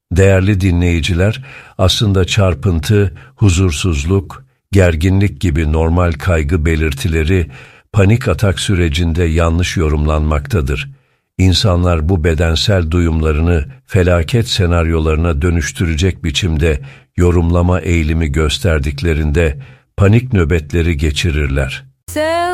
Değerli dinleyiciler, aslında çarpıntı, huzursuzluk, gerginlik gibi normal kaygı belirtileri panik atak sürecinde yanlış yorumlanmaktadır. İnsanlar bu bedensel duyumlarını felaket senaryolarına dönüştürecek biçimde yorumlama eğilimi gösterdiklerinde panik nöbetleri geçirirler.